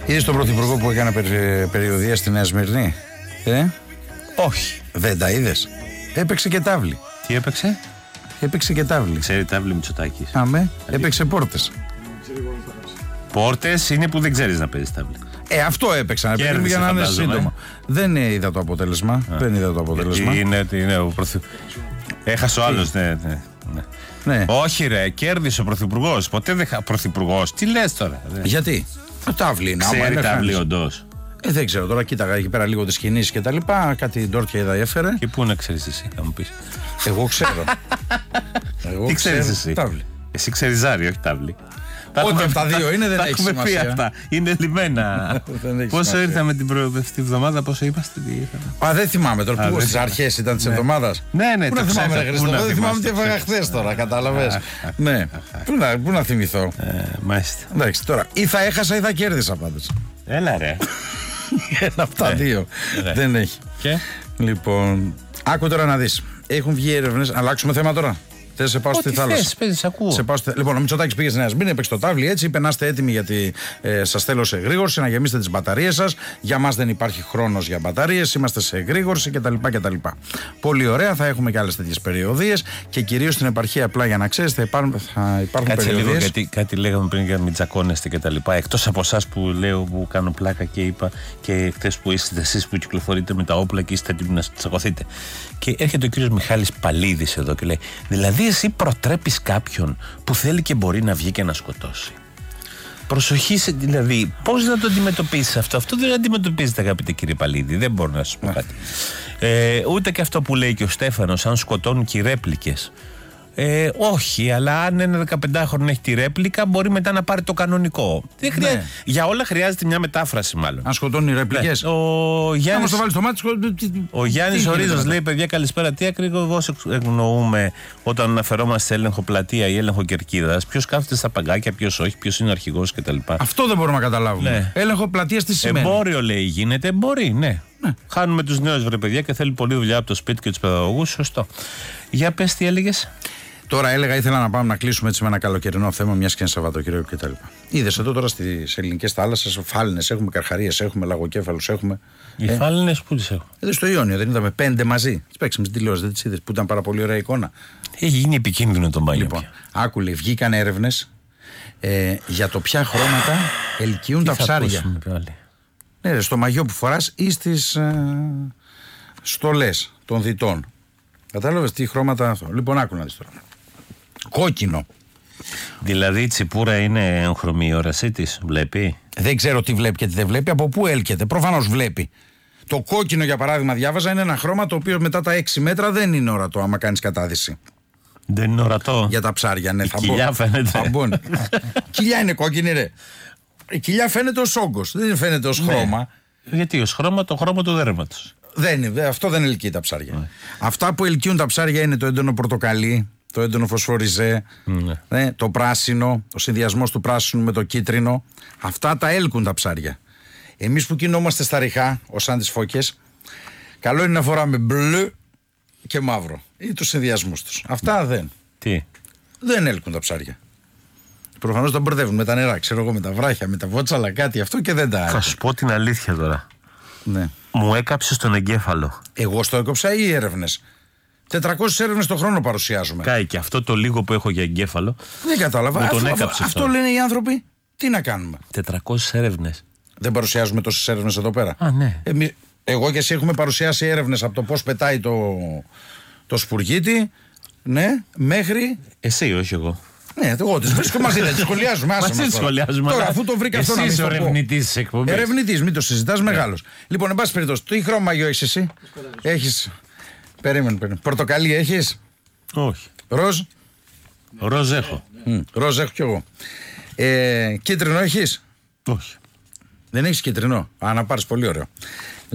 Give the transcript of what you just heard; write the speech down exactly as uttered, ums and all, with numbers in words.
Είδες τον πρωθυπουργό που έκανε περι, περιοδεία στη Νέα Σμυρνή? Ε? Όχι. Δεν τα είδες? Έπαιξε και τάβλη. Τι έπαιξε? Έπαιξε και τάβλη. Ξέρει τάβλη Μητσοτάκης. Αμέ, έπαιξε πόρτες. Πόρτες είναι που δεν ξέρεις να παίζεις τάβλη. Ε, αυτό έπαιξαν. Επειδή για να είναι σύντομο. Δεν είδα το αποτέλεσμα. Α, δεν είδα το αποτέλεσμα. Είναι, είναι ο πρωθυ... Έχασε ο άλλος, ναι, ναι, ναι. Ναι. Όχι, ρε, κέρδισε ο πρωθυπουργός. Ποτέ δεν είχα πρωθυπουργός. Τι λες τώρα? Δε. Γιατί? Το τάβλη είναι. Ξέρει τάβλη όντως. Ε, δεν ξέρω, τώρα κοίταγα εκεί πέρα λίγο τις κινήσεις και τα λοιπά. Κάτι ντόρτια είδα έφερε. Και πού να ξέρεις εσύ, θα μου πεις? Εγώ ξέρω. Εγώ τι ξέρεις ξέρω, εσύ? Τάβλη. Εσύ ξέρεις ζάρι, όχι τάβλη. Ό,τι από τα δύο είναι, δεν έχει σημασία. Αυτά. Είναι λιμένα. Πόσο ήρθαμε την προηγούμενη εβδομάδα, πόσο είπαστε? Α, δεν θυμάμαι τώρα. Πού στις αρχές ήταν της εβδομάδας? Ναι, ναι, το θυμάμαι. Δεν θυμάμαι τι έφαγα χθες τώρα, κατάλαβες? Ναι. Πού να θυμηθώ? Μάλιστα. Εντάξει, τώρα ή θα έχασα ή θα κέρδισα πάντως. Έλα ρε. Ένα από τα δύο. Δεν έχει. Λοιπόν, άκου τώρα να δεις. Έχουν βγει έρευνες. Αλλάξουμε θέμα τώρα. Θες σε πάω στη θάλασσα. Θες, παίζεις, ακούω. Σε πάω στη... Λοιπόν, ο Μητσοτάκης πήγε στη Νέα Σμύρνη, έπαιξε το τάβλι έτσι. Είπε να είστε έτοιμοι γιατί ε, σας θέλω σε εγρήγορση, να γεμίσετε τις μπαταρίες σας. Για μας δεν υπάρχει χρόνος για μπαταρίες, είμαστε σε εγρήγορση κτλ. κτλ. Πολύ ωραία, θα έχουμε και άλλες τέτοιες περιοδίες και κυρίως στην επαρχία, απλά για να ξέρεις, θα υπάρχουν, θα υπάρχουν Κάτσε περιοδίες. Λίγο, γιατί κάτι λέγαμε πριν για μην τσακώνεστε κτλ. Εκτός από εσάς που λέω, που κάνω πλάκα και είπα, και χθες που είστε εσείς που κυκλοφορείτε με τα όπλα και είστε έτοιμοι να τσακωθείτε. Και έρχεται ο κύριος Μιχάλης Παλίδης εδώ και λέει: δηλαδή εσύ προτρέπεις κάποιον που θέλει και μπορεί να βγει και να σκοτώσει. Προσοχή σε, δηλαδή, πώς να το αντιμετωπίσεις αυτό? Αυτό δεν αντιμετωπίζεται, αγαπητέ κύριε Παλίδη, δεν μπορώ να σας πω κάτι. Ε, ούτε και αυτό που λέει και ο Στέφανος, αν σκοτώνουν και οι ρέπλικες. Ε, όχι, αλλά αν ένα δεκαπεντάχρονο έχει τη ρέπλικα, μπορεί μετά να πάρει το κανονικό. Δεν χρειά... ναι. Για όλα χρειάζεται μια μετάφραση, μάλλον. Αν σκοτώνουν οι ρέπλικες. Ναι. Ο Γιάννης, το βάλεις στο μάτι, ο Γιάννης Ορίζος λέει: παιδιά, καλησπέρα. Τι ακριβώς εννοούμε όταν αναφερόμαστε σε έλεγχο πλατεία ή έλεγχο κερκίδας? Ποιος κάθεται στα παγκάκια, ποιος όχι, ποιος είναι ο αρχηγός κτλ. Αυτό δεν μπορούμε να καταλάβουμε. Ναι. Έλεγχο πλατεία τι σημαίνει? Εμπόριο λέει γίνεται, μπορεί, ναι. Ναι. Χάνουμε τους νέους βρε παιδιά και θέλει πολλή δουλειά από το σπίτι και τους παιδαγωγούς. Σωστό. Για πες, τι έλεγες? Τώρα έλεγα, ήθελα να πάμε να κλείσουμε έτσι με ένα καλοκαιρινό θέμα, μιας και είναι Σαββατοκύριακο κτλ. Είδες εδώ τώρα στις ελληνικές θάλασσες φάλαινες, έχουμε καρχαρίες, έχουμε λαγοκέφαλους, έχουμε. Οι ε, φάλαινες πού τις έχουμε? Εδώ στο Ιόνιο, δεν είδαμε πέντε μαζί. Τις παίξαμε στην τηλεόραση, δεν τις είδες που ήταν πάρα πολύ ωραία εικόνα? Έχει γίνει επικίνδυνο το μπάνιο. Λοιπόν, άκουλε, βγήκαν έρευνες ε, για το ποια χρώματα ελκύουν τα ψάρια. Ναι, στο μαγιό που φοράς ή στις ε, στολές των διτών. Κατάλαβες τι χρώματα αυτό? Λοιπόν, άκου να δεις τώρα. Κόκκινο. Δηλαδή η τσιπούρα είναι εγχρωμή η όρασή της, βλέπει? Δεν ξέρω τι βλέπει και τι δεν βλέπει, από πού έλκεται. Προφανώς βλέπει. Το κόκκινο, για παράδειγμα, διάβαζα, είναι ένα χρώμα το οποίο μετά τα έξι μέτρα δεν είναι ορατό άμα κάνεις κατάδυση. Δεν είναι ορατό. Για τα ψάρια, ναι. Η θα κοιλιά μπω. φαίνεται. Θα μπω. Κοιλιά είναι κόκκινη, ρε. Η κοιλιά φαίνεται ως όγκος, δεν φαίνεται ως χρώμα. Ναι. Γιατί ως χρώμα, το χρώμα του δέρματος. Δεν είναι, αυτό δεν ελκύει τα ψάρια. Ναι. Αυτά που ελκύουν τα ψάρια είναι το έντονο πορτοκαλί, το έντονο φωσφοριζέ, ναι. Ναι, το πράσινο, ο συνδυασμός του πράσινου με το κίτρινο. Αυτά τα έλκουν τα ψάρια. Εμείς που κινούμαστε στα ριχά, ως σαν τις φώκες, καλό είναι να φοράμε μπλε και μαύρο ή τους συνδυασμούς τους. Αυτά δεν. Τι? Δεν έλκουν τα ψάρια. Προφανώς τα μπερδεύουν με τα νερά, ξέρω εγώ, με τα βράχια, με τα βότσαλα, κάτι αυτό και δεν τα. Θα σου πω την αλήθεια τώρα. Ναι. Μου έκαψε στον εγκέφαλο. Εγώ στο έκοψα ή οι έρευνες? τετρακόσιες έρευνες το χρόνο παρουσιάζουμε. Κάει και αυτό το λίγο που έχω για εγκέφαλο. Δεν κατάλαβα. Μου τον αυτό, έκαψε αυτό, αυτό λένε οι άνθρωποι. Τι να κάνουμε? τετρακόσιες έρευνες. Δεν παρουσιάζουμε τόσες έρευνες εδώ πέρα? Α, ναι. Εμείς, εγώ και εσύ έχουμε παρουσιάσει έρευνες από το πώς πετάει το, το σπουργίτι, ναι, μέχρι. Εσύ, όχι εγώ. Ναι, εγώ τις βρίσκω μαζί, δεν τις σχολιάζουμε. Μαζί τις σχολιάζουμε. Τώρα, αφού το βρήκα αυτό να μην είσαι το πω. ερευνητής της εκπομπής. Ερευνητής, μην το συζητάς, μεγάλος. Λοιπόν, εν πάση περιπτώσει, τι χρώμα μαγιό έχεις εσύ? Έχεις. Περίμενε, περίμενε. Πορτοκαλί έχεις? Όχι. Ροζ? Ροζ έχω. Mm, ροζ έχω κι εγώ. Ε, κίτρινο έχεις? Όχι. Δεν έχεις κίτρινο? Α, να πάρεις, πολύ ωραίο.